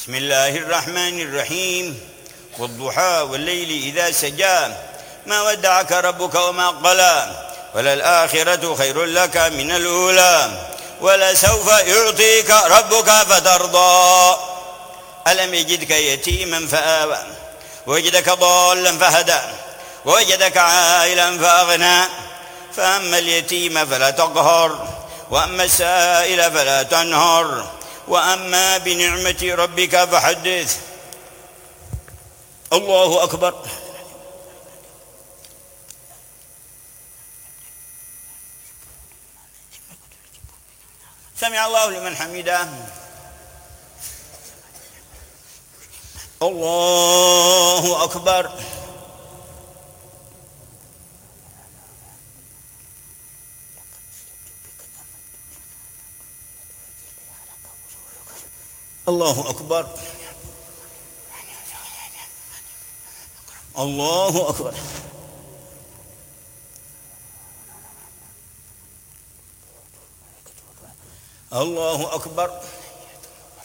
بسم الله الرحمن الرحيم والضحى والليل إذا سجى ما ودعك ربك وما قلى وللآخرة خير لك من الأولى ولسوف يعطيك ربك فترضى ألم يجدك يتيما فآوى ووجدك ضالا فهدى ووجدك عائلا فأغنى فأما اليتيم فلا تقهر وأما السائل فلا تنهر وأما بنعمة ربك فحدث. الله أكبر. سمع الله لمن حمده. الله أكبر. الله أكبر. الله أكبر. الله أكبر.